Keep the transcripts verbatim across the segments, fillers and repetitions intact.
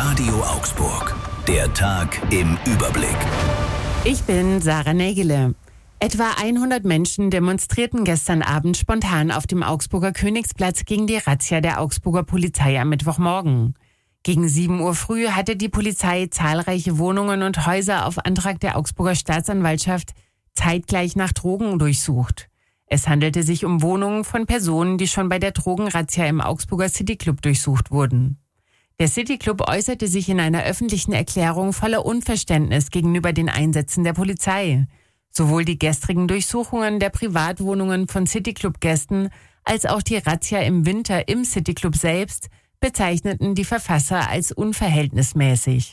Radio Augsburg. Der Tag im Überblick. Ich bin Sarah Nägele. Etwa hundert Menschen demonstrierten gestern Abend spontan auf dem Augsburger Königsplatz gegen die Razzia der Augsburger Polizei am Mittwochmorgen. Gegen sieben Uhr früh hatte die Polizei zahlreiche Wohnungen und Häuser auf Antrag der Augsburger Staatsanwaltschaft zeitgleich nach Drogen durchsucht. Es handelte sich um Wohnungen von Personen, die schon bei der Drogenrazzia im Augsburger Cityclub durchsucht wurden. Der Cityclub äußerte sich in einer öffentlichen Erklärung voller Unverständnis gegenüber den Einsätzen der Polizei. Sowohl die gestrigen Durchsuchungen der Privatwohnungen von Cityclub-Gästen als auch die Razzia im Winter im Cityclub selbst bezeichneten die Verfasser als unverhältnismäßig.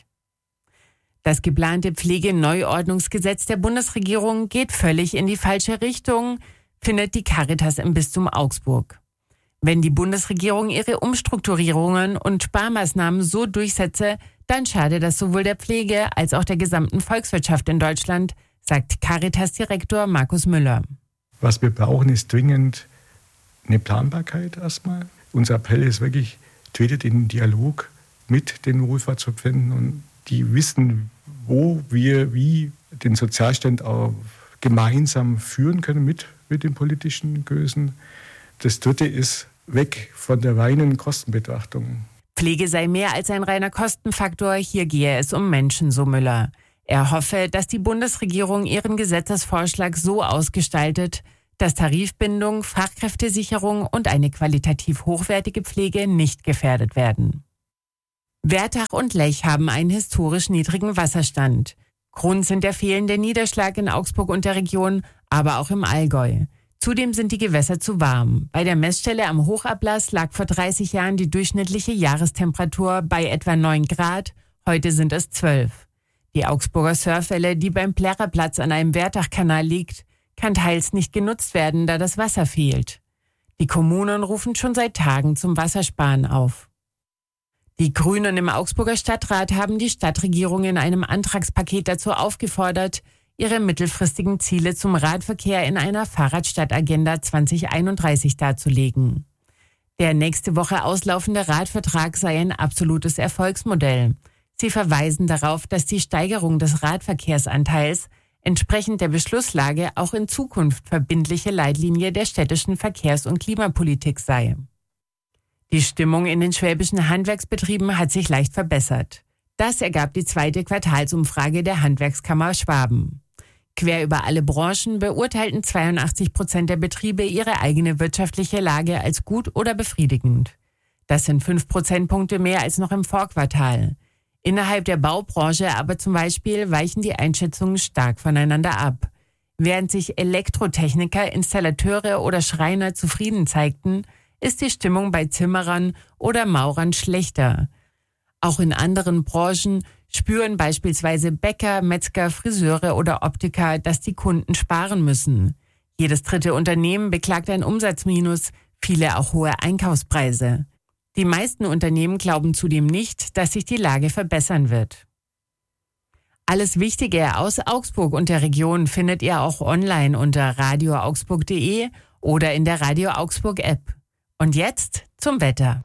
Das geplante Pflegeneuordnungsgesetz der Bundesregierung geht völlig in die falsche Richtung, findet die Caritas im Bistum Augsburg. Wenn die Bundesregierung ihre Umstrukturierungen und Sparmaßnahmen so durchsetze, dann schade das sowohl der Pflege als auch der gesamten Volkswirtschaft in Deutschland, sagt Caritas-Direktor Markus Müller. Was wir brauchen, ist dringend eine Planbarkeit erstmal. Unser Appell ist wirklich, tretet in den Dialog mit den Wohlfahrtsverbänden und die wissen, wo wir wie den Sozialstand auch gemeinsam führen können mit, mit den politischen Größen. Das Dritte ist weg von der reinen Kostenbetrachtung. Pflege sei mehr als ein reiner Kostenfaktor, hier gehe es um Menschen, so Müller. Er hoffe, dass die Bundesregierung ihren Gesetzesvorschlag so ausgestaltet, dass Tarifbindung, Fachkräftesicherung und eine qualitativ hochwertige Pflege nicht gefährdet werden. Wertach und Lech haben einen historisch niedrigen Wasserstand. Grund sind der fehlende Niederschlag in Augsburg und der Region, aber auch im Allgäu. Zudem sind die Gewässer zu warm. Bei der Messstelle am Hochablass lag vor dreißig Jahren die durchschnittliche Jahrestemperatur bei etwa neun Grad, heute sind es zwölf. Die Augsburger Surfwelle, die beim Plärrerplatz an einem Wertachkanal liegt, kann teils nicht genutzt werden, da das Wasser fehlt. Die Kommunen rufen schon seit Tagen zum Wassersparen auf. Die Grünen im Augsburger Stadtrat haben die Stadtregierung in einem Antragspaket dazu aufgefordert, ihre mittelfristigen Ziele zum Radverkehr in einer Fahrradstadtagenda zwanzig einunddreißig darzulegen. Der nächste Woche auslaufende Radvertrag sei ein absolutes Erfolgsmodell. Sie verweisen darauf, dass die Steigerung des Radverkehrsanteils entsprechend der Beschlusslage auch in Zukunft verbindliche Leitlinie der städtischen Verkehrs- und Klimapolitik sei. Die Stimmung in den schwäbischen Handwerksbetrieben hat sich leicht verbessert. Das ergab die zweite Quartalsumfrage der Handwerkskammer Schwaben. Quer über alle Branchen beurteilten zweiundachtzig Prozent der Betriebe ihre eigene wirtschaftliche Lage als gut oder befriedigend. Das sind fünf Prozentpunkte mehr als noch im Vorquartal. Innerhalb der Baubranche aber zum Beispiel weichen die Einschätzungen stark voneinander ab. Während sich Elektrotechniker, Installateure oder Schreiner zufrieden zeigten, ist die Stimmung bei Zimmerern oder Maurern schlechter. Auch in anderen Branchen spüren beispielsweise Bäcker, Metzger, Friseure oder Optiker, dass die Kunden sparen müssen. Jedes dritte Unternehmen beklagt ein Umsatzminus, viele auch hohe Einkaufspreise. Die meisten Unternehmen glauben zudem nicht, dass sich die Lage verbessern wird. Alles Wichtige aus Augsburg und der Region findet ihr auch online unter radio augsburg punkt de oder in der Radio Augsburg App. Und jetzt zum Wetter.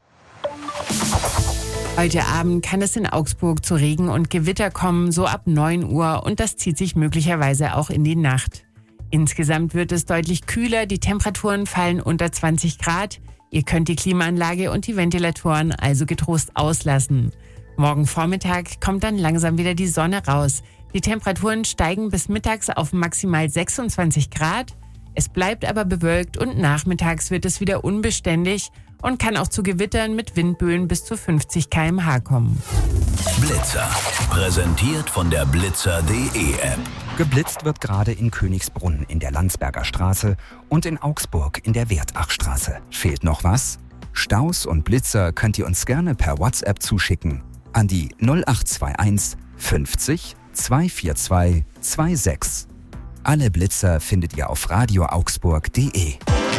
Heute Abend kann es in Augsburg zu Regen und Gewitter kommen, so ab neun Uhr, und das zieht sich möglicherweise auch in die Nacht. Insgesamt wird es deutlich kühler, die Temperaturen fallen unter zwanzig Grad. Ihr könnt die Klimaanlage und die Ventilatoren also getrost auslassen. Morgen Vormittag kommt dann langsam wieder die Sonne raus. Die Temperaturen steigen bis mittags auf maximal sechsundzwanzig Grad. Es bleibt aber bewölkt und nachmittags wird es wieder unbeständig und kann auch zu Gewittern mit Windböen bis zu fünfzig Kilometer pro Stunde kommen. Blitzer. Präsentiert von der blitzer punkt de App. Geblitzt wird gerade in Königsbrunn in der Landsberger Straße und in Augsburg in der Wertachstraße. Fehlt noch was? Staus und Blitzer könnt ihr uns gerne per WhatsApp zuschicken an die null acht zwei eins fünfzig zweihundertvierundzwanzig sechsundzwanzig. Alle Blitzer findet ihr auf radio augsburg punkt de.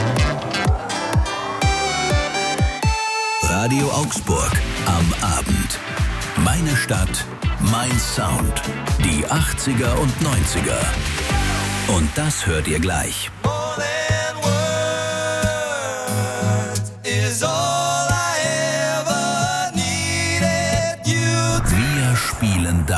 Radio Augsburg am Abend. Meine Stadt, mein Sound. Die achtziger und neunziger. Und das hört ihr gleich. More than words is all I ever needed you to Wir spielen